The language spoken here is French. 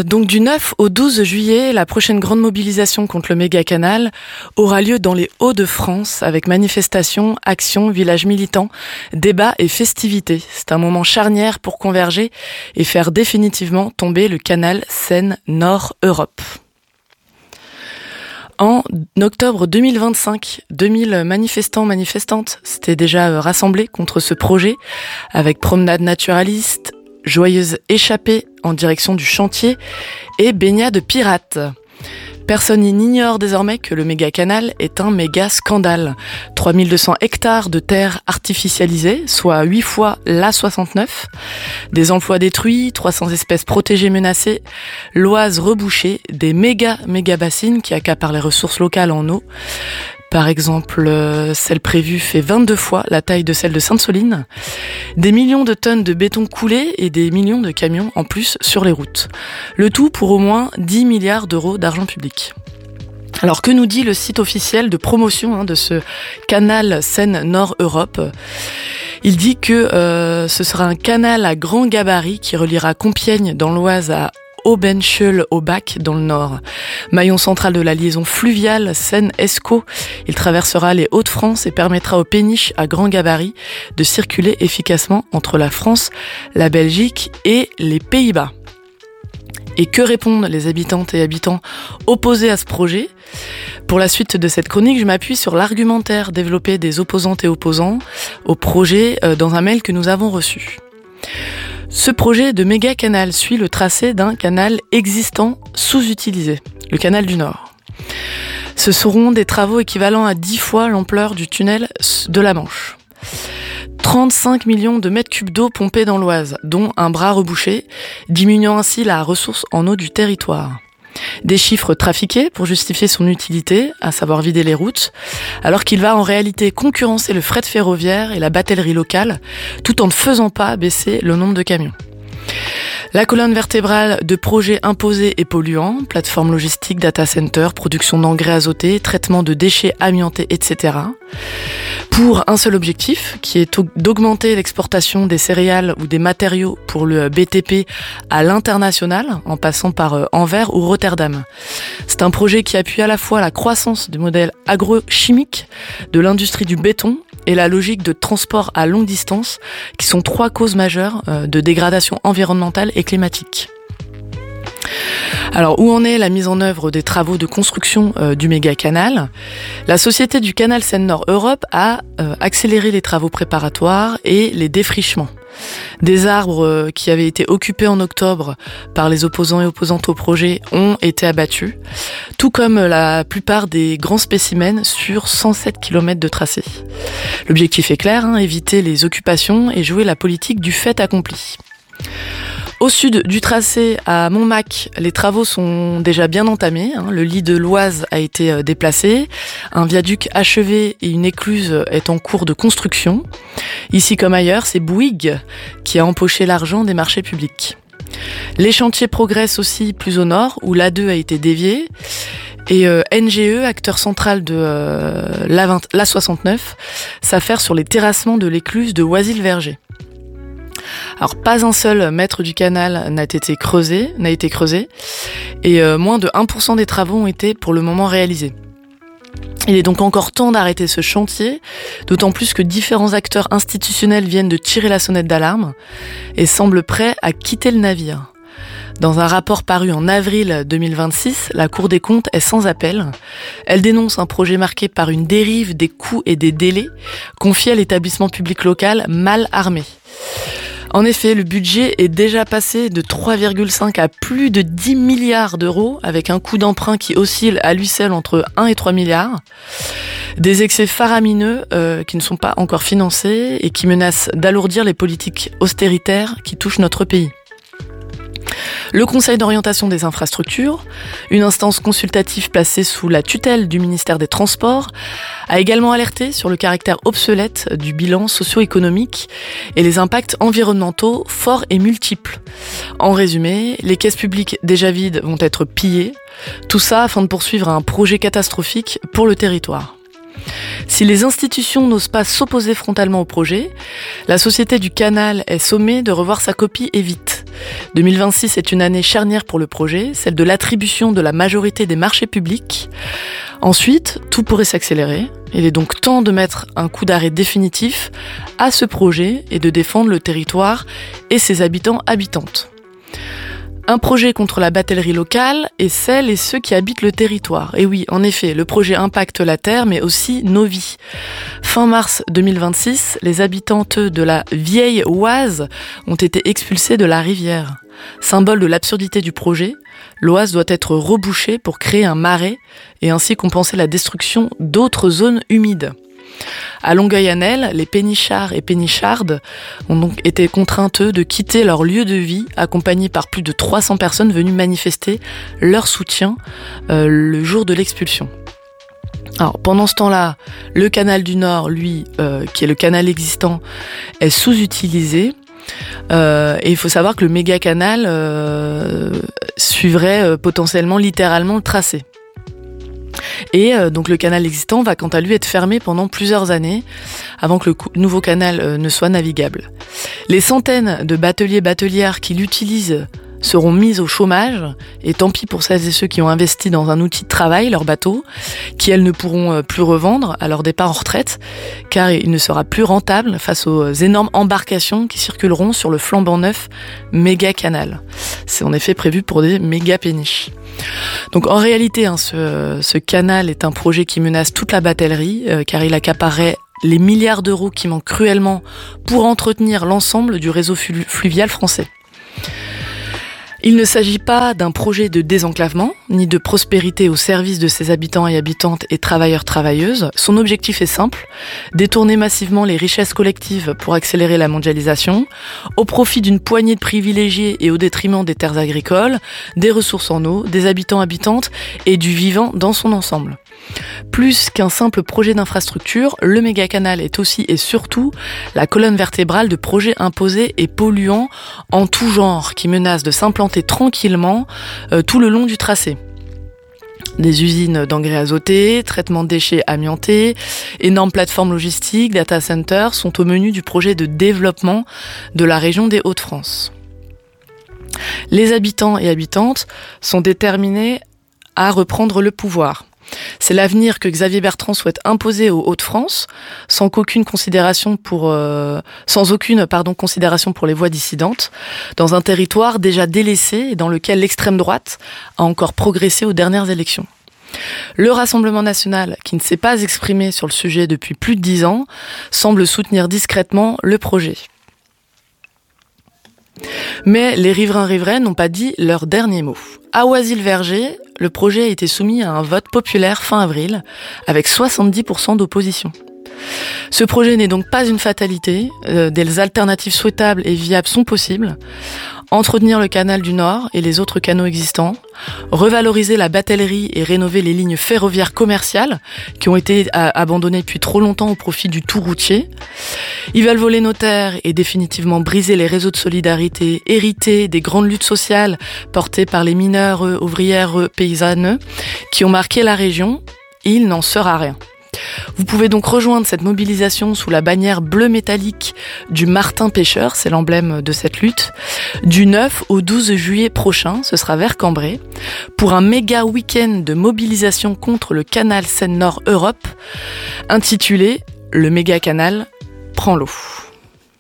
Donc du 9 au 12 juillet, la prochaine grande mobilisation contre le méga-canal aura lieu dans les Hauts-de-France avec manifestations, actions, villages militants, débats et festivités. C'est un moment charnière pour converger et faire définitivement tomber le canal Seine-Nord-Europe. En octobre 2025, 2000 manifestantes s'étaient déjà rassemblés contre ce projet avec promenade naturaliste, joyeuse échappée en direction du chantier et baignade pirate. Personne n'ignore désormais que le méga-canal est un méga scandale. 3200 hectares de terres artificialisées, soit 8 fois l'A69, des emplois détruits, 300 espèces protégées menacées, l'Oise rebouchée, des méga bassines qui accaparent les ressources locales en eau. Par exemple, celle prévue fait 22 fois la taille de celle de Sainte-Soline. Des millions de tonnes de béton coulé et des millions de camions en plus sur les routes. Le tout pour au moins 10 milliards d'euros d'argent public. Alors que nous dit le site officiel de promotion de ce canal Seine-Nord-Europe ? Il dit que ce sera un canal à grand gabarit qui reliera Compiègne dans l'Oise à Aubencheul-au-Bac dans le nord. Maillon central de la liaison fluviale Seine-Escaut, il traversera les Hauts-de-France et permettra aux péniches à grand gabarit de circuler efficacement entre la France, la Belgique et les Pays-Bas. Et que répondent les habitantes et habitants opposés à ce projet ? Pour la suite de cette chronique, je m'appuie sur l'argumentaire développé des opposantes et opposants au projet dans un mail que nous avons reçu. Ce projet de méga-canal suit le tracé d'un canal existant sous-utilisé, le canal du Nord. Ce seront des travaux équivalents à 10 fois l'ampleur du tunnel de la Manche. 35 millions de mètres cubes d'eau pompés dans l'Oise, dont un bras rebouché, diminuant ainsi la ressource en eau du territoire. Des chiffres trafiqués pour justifier son utilité, à savoir vider les routes, alors qu'il va en réalité concurrencer le fret ferroviaire et la batellerie locale, tout en ne faisant pas baisser le nombre de camions. La colonne vertébrale de projets imposés et polluants, plateforme logistique, data center, production d'engrais azotés, traitement de déchets amiantés, etc. Pour un seul objectif, qui est d'augmenter l'exportation des céréales ou des matériaux pour le BTP à l'international, en passant par Anvers ou Rotterdam. C'est un projet qui appuie à la fois la croissance du modèle agrochimique, de l'industrie du béton et la logique de transport à longue distance, qui sont 3 causes majeures de dégradation environnementale et climatique. Alors, où en est la mise en œuvre des travaux de construction du méga-canal ? La Société du canal Seine-Nord-Europe a accéléré les travaux préparatoires et les défrichements. Des arbres qui avaient été occupés en octobre par les opposants et opposantes au projet ont été abattus, tout comme la plupart des grands spécimens sur 107 km de tracé. L'objectif est clair, éviter les occupations et jouer la politique du fait accompli. Au sud du tracé, à Montmac, les travaux sont déjà bien entamés. Le lit de l'Oise a été déplacé. Un viaduc achevé et une écluse est en cours de construction. Ici comme ailleurs, c'est Bouygues qui a empoché l'argent des marchés publics. Les chantiers progressent aussi plus au nord, où l'A2 a été dévié. Et NGE, acteur central de l'A69, s'affaire sur les terrassements de l'écluse de Oisille-Verger. Alors, pas un seul mètre du canal n'a été creusé, et moins de 1% des travaux ont été pour le moment réalisés. Il est donc encore temps d'arrêter ce chantier, d'autant plus que différents acteurs institutionnels viennent de tirer la sonnette d'alarme et semblent prêts à quitter le navire. Dans un rapport paru en avril 2026, la Cour des comptes est sans appel. Elle dénonce un projet marqué par une dérive des coûts et des délais confiés à l'établissement public local mal armé. En effet, le budget est déjà passé de 3,5 à plus de 10 milliards d'euros, avec un coût d'emprunt qui oscille à lui seul entre 1 et 3 milliards. Des excès faramineux qui ne sont pas encore financés et qui menacent d'alourdir les politiques austéritaires qui touchent notre pays. Le Conseil d'orientation des infrastructures, une instance consultative placée sous la tutelle du ministère des Transports, a également alerté sur le caractère obsolète du bilan socio-économique et les impacts environnementaux forts et multiples. En résumé, les caisses publiques déjà vides vont être pillées, tout ça afin de poursuivre un projet catastrophique pour le territoire. Si les institutions n'osent pas s'opposer frontalement au projet, la Société du Canal est sommée de revoir sa copie et vite. 2026 est une année charnière pour le projet, celle de l'attribution de la majorité des marchés publics. Ensuite, tout pourrait s'accélérer. Il est donc temps de mettre un coup d'arrêt définitif à ce projet et de défendre le territoire et ses habitants-habitantes. Un projet contre la batellerie locale et celles et ceux qui habitent le territoire. Et oui, en effet, le projet impacte la terre, mais aussi nos vies. Fin mars 2026, les habitantes de la vieille Oise ont été expulsées de la rivière. Symbole de l'absurdité du projet, l'Oise doit être rebouchée pour créer un marais et ainsi compenser la destruction d'autres zones humides. À Longueuil-Annel, les pénichards et pénichardes ont donc été contraintes de quitter leur lieu de vie, accompagnés par plus de 300 personnes venues manifester leur soutien le jour de l'expulsion. Alors, pendant ce temps-là, le canal du Nord, lui, qui est le canal existant, est sous-utilisé. Et il faut savoir que le méga canal suivrait potentiellement, littéralement, le tracé. Et donc le canal existant va quant à lui être fermé pendant plusieurs années avant que le nouveau canal ne soit navigable. Les centaines de bateliers et batelières qui l'utilisent seront mises au chômage, et tant pis pour celles et ceux qui ont investi dans un outil de travail, leur bateau, qui elles ne pourront plus revendre à leur départ en retraite, car il ne sera plus rentable face aux énormes embarcations qui circuleront sur le flambant neuf méga canal. C'est en effet prévu pour des méga péniches. Donc en réalité, ce canal est un projet qui menace toute la batellerie, car il accaparerait les milliards d'euros qui manquent cruellement pour entretenir l'ensemble du réseau fluvial français. Il ne s'agit pas d'un projet de désenclavement, ni de prospérité au service de ses habitants et habitantes et travailleurs-travailleuses. Son objectif est simple, détourner massivement les richesses collectives pour accélérer la mondialisation, au profit d'une poignée de privilégiés et au détriment des terres agricoles, des ressources en eau, des habitants-habitantes et du vivant dans son ensemble. Plus qu'un simple projet d'infrastructure, le méga-canal est aussi et surtout la colonne vertébrale de projets imposés et polluants en tout genre qui menacent de s'implanter tranquillement tout le long du tracé. Des usines d'engrais azotés, traitement de déchets amiantés, énormes plateformes logistiques, data centers sont au menu du projet de développement de la région des Hauts-de-France. Les habitants et habitantes sont déterminés à reprendre le pouvoir. C'est l'avenir que Xavier Bertrand souhaite imposer aux Hauts-de-France, sans aucune considération pour les voix dissidentes, dans un territoire déjà délaissé et dans lequel l'extrême droite a encore progressé aux dernières élections. Le Rassemblement national, qui ne s'est pas exprimé sur le sujet depuis plus de 10 ans, semble soutenir discrètement le projet. Mais les riverains-riveraines n'ont pas dit leur dernier mot. À Oisy-le-Verger, le projet a été soumis à un vote populaire fin avril, avec 70% d'opposition. Ce projet n'est donc pas une fatalité, des alternatives souhaitables et viables sont possibles. Entretenir le canal du Nord et les autres canaux existants, revaloriser la batellerie et rénover les lignes ferroviaires commerciales qui ont été abandonnées depuis trop longtemps au profit du tout routier. Ils veulent voler nos terres et définitivement briser les réseaux de solidarité hérités des grandes luttes sociales portées par les mineurs, ouvrières, paysannes qui ont marqué la région. Il n'en sera rien. Vous pouvez donc rejoindre cette mobilisation sous la bannière bleue métallique du Martin Pêcheur, c'est l'emblème de cette lutte, du 9 au 12 juillet prochain, ce sera vers Cambrai, pour un méga week-end de mobilisation contre le canal Seine-Nord Europe, intitulé « Le méga canal prend l'eau ».